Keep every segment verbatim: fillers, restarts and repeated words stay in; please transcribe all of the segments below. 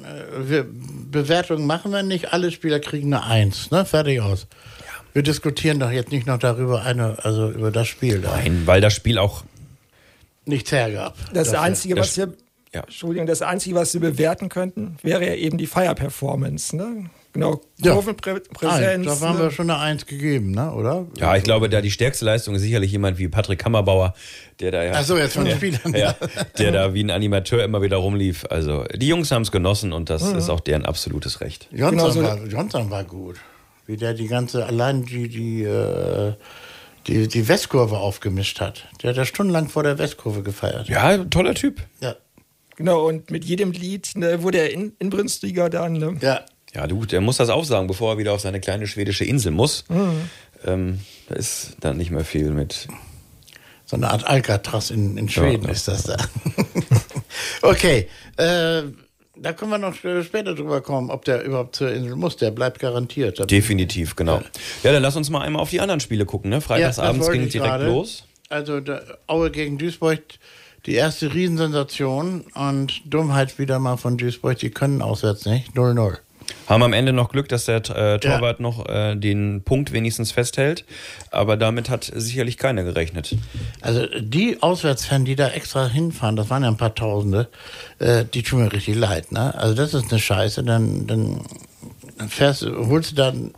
äh, wir, Bewertungen machen wir nicht, alle Spieler kriegen eine Eins, ne? Fertig aus. Ja. Wir diskutieren doch jetzt nicht noch darüber, eine, also über das Spiel. Da. Nein, weil das Spiel auch nichts hergab. Das dafür. Einzige, was wir, ja. Entschuldigung, das Einzige, was wir bewerten könnten, wäre ja eben die Fire-Performance, ne? Genau, Ja. Kurvenpräsenz. Da haben ne? wir schon eine Eins gegeben, ne? Oder? Ja, ich glaube, da die stärkste Leistung ist sicherlich jemand wie Patrick Kammerbauer, der da ja, Ach so, jetzt von den Spielern. ja, der da wie ein Animateur immer wieder rumlief. Also die Jungs haben es genossen und das mhm. ist auch deren absolutes Recht. Johnson, Genau so. war, Johnson war gut. Wie der die ganze, allein die, die, äh, die, die Westkurve aufgemischt hat. Der hat ja stundenlang vor der Westkurve gefeiert. Ja, toller Typ. Ja. Genau, und mit jedem Lied ne, wurde er in, inbrünstiger dann. Ne? Ja. Ja, du, der muss das aufsagen, bevor er wieder auf seine kleine schwedische Insel muss. Mhm. Ähm, da ist dann nicht mehr viel mit. So eine Art Alcatraz in, in Schweden ja, ist das da. Okay, äh, da können wir noch später drüber kommen, ob der überhaupt zur Insel muss. Der bleibt garantiert. Da Definitiv, genau. Ja. ja, dann lass uns mal einmal auf die anderen Spiele gucken. Ne? Freitagsabends ja, ging es direkt gerade. los. Also der Aue gegen Duisburg, die erste Riesensensation und Dummheit wieder mal von Duisburg. Die können auswärts nicht. null null. Haben am Ende noch Glück, dass der äh, Torwart ja. noch äh, den Punkt wenigstens festhält. Aber damit hat sicherlich keiner gerechnet. Also die Auswärtsfans, die da extra hinfahren, das waren ja ein paar Tausende, äh, die tun mir richtig leid. Ne? Also das ist eine Scheiße. Dann, dann fährst, holst du dann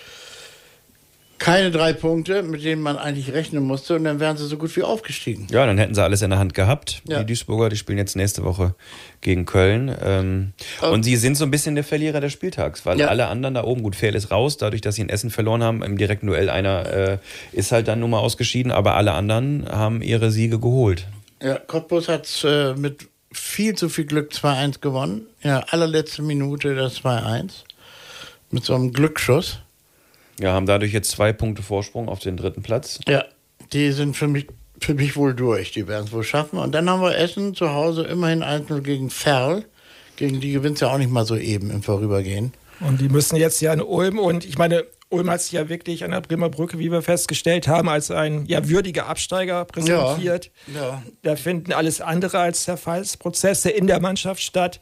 keine drei Punkte, mit denen man eigentlich rechnen musste, und dann wären sie so gut wie aufgestiegen. Ja, dann hätten sie alles in der Hand gehabt. Ja. Die Duisburger, die spielen jetzt nächste Woche gegen Köln. Ähm, oh. Und sie sind so ein bisschen der Verlierer des Spieltags, weil ja. alle anderen da oben, gut, Fair ist raus, dadurch, dass sie in Essen verloren haben, im direkten Duell einer äh, ist halt dann nun mal ausgeschieden, aber alle anderen haben ihre Siege geholt. Ja, Cottbus hat äh, mit viel zu viel Glück zwei eins gewonnen. Ja, allerletzte Minute das zwei eins. Mit so einem Glücksschuss. Ja, haben dadurch jetzt zwei Punkte Vorsprung auf den dritten Platz. Ja, die sind für mich, für mich wohl durch. Die werden es wohl schaffen. Und dann haben wir Essen zu Hause immerhin eins null gegen Ferl. Gegen die gewinnt es ja auch nicht mal so eben im Vorübergehen. Und die müssen jetzt ja in Ulm. Und ich meine, Ulm hat sich ja wirklich an der Bremer Brücke, wie wir festgestellt haben, als ein ja, würdiger Absteiger präsentiert. Ja, ja. Da finden alles andere als Zerfallsprozesse in der Mannschaft statt.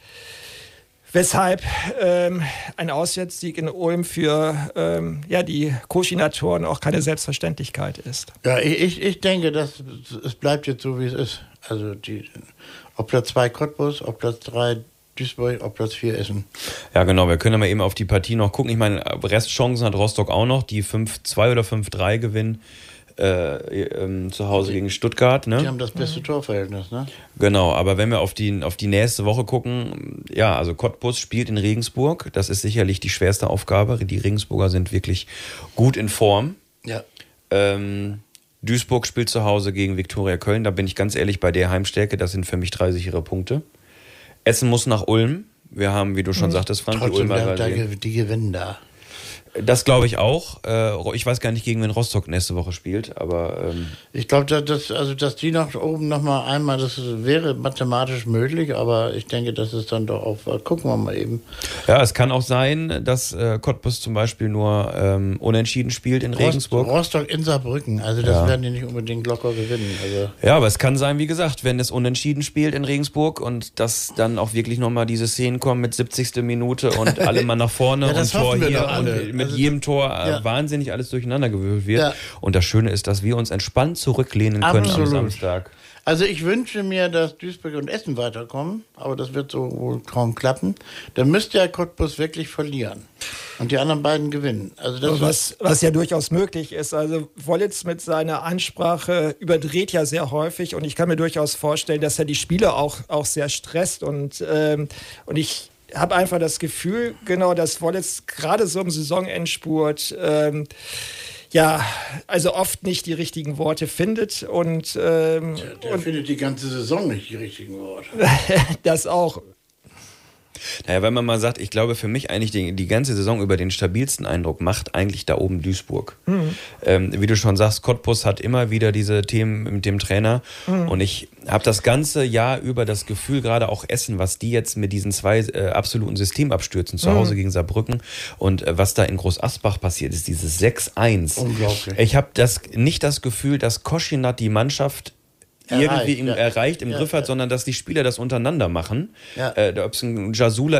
Weshalb ähm, ein Auswärtssieg in Ulm für ähm, ja, die Koschinatoren auch keine Selbstverständlichkeit ist. Ja, ich, ich denke, dass es bleibt jetzt so, wie es ist. Also die, ob Platz zwei Cottbus, ob Platz drei Duisburg, ob Platz vier Essen. Ja, genau. Wir können ja mal eben auf die Partie noch gucken. Ich meine, Restchancen hat Rostock auch noch, die fünf zwei oder fünf drei gewinnen. Äh, ähm, zu Hause gegen Stuttgart. Ne? Die haben das beste Torverhältnis, ne? Genau, aber wenn wir auf die, auf die nächste Woche gucken, ja, also Cottbus spielt in Regensburg. Das ist sicherlich die schwerste Aufgabe. Die Regensburger sind wirklich gut in Form. Ja. Ähm, Duisburg spielt zu Hause gegen Viktoria Köln. Da bin ich ganz ehrlich bei der Heimstärke. Das sind für mich drei sichere Punkte. Essen muss nach Ulm. Wir haben, wie du schon mhm. sagtest, Frank, Trotzdem, die Ulmer. da, da, die gewinnen da. Das glaube ich auch. Ich weiß gar nicht, gegen wen Rostock nächste Woche spielt, aber ähm ich glaube, dass, also, dass die nach oben noch mal einmal, das wäre mathematisch möglich, aber ich denke, das ist dann doch auch, gucken wir mal eben. Ja, es kann auch sein, dass äh, Cottbus zum Beispiel nur ähm, unentschieden spielt in Rost, Regensburg. Rostock in Saarbrücken, also das ja. werden die nicht unbedingt locker gewinnen. Also. Ja, aber es kann sein, wie gesagt, wenn es unentschieden spielt in Regensburg und dass dann auch wirklich nochmal diese Szenen kommen mit siebzigste Minute und alle mal nach vorne ja, und Tor hier und mit also jedem Tor äh, ja. wahnsinnig alles durcheinandergewürfelt wird. Ja. Und das Schöne ist, dass wir uns entspannt zurücklehnen können Absolut. am Samstag. Also ich wünsche mir, dass Duisburg und Essen weiterkommen, aber das wird so wohl kaum klappen. Dann müsste ja Cottbus wirklich verlieren und die anderen beiden gewinnen. Also das was, was ja durchaus möglich ist. Also Wollitz mit seiner Ansprache überdreht ja sehr häufig und ich kann mir durchaus vorstellen, dass er die Spieler auch, auch sehr stresst und, ähm, und ich habe einfach das Gefühl, genau, dass Wollitz gerade so im Saisonendspurt ähm, ja, also oft nicht die richtigen Worte findet und, ähm, der, der und findet die ganze Saison nicht die richtigen Worte. das auch. Naja, wenn man mal sagt, ich glaube für mich eigentlich die, die ganze Saison über den stabilsten Eindruck macht eigentlich da oben Duisburg. Mhm. Ähm, wie du schon sagst, Cottbus hat immer wieder diese Themen mit dem Trainer mhm. und ich habe das ganze Jahr über das Gefühl, gerade auch Essen, was die jetzt mit diesen zwei äh, absoluten Systemabstürzen zu Hause mhm. gegen Saarbrücken und äh, was da in Groß Asbach passiert ist, dieses sechs eins. Unglaublich. Ich habe das, nicht das Gefühl, dass Koschinat die Mannschaft irgendwie erreicht, im, ja. erreicht, im ja, Griff hat, ja. sondern dass die Spieler das untereinander machen. Ja. Äh, ob es ein Jasula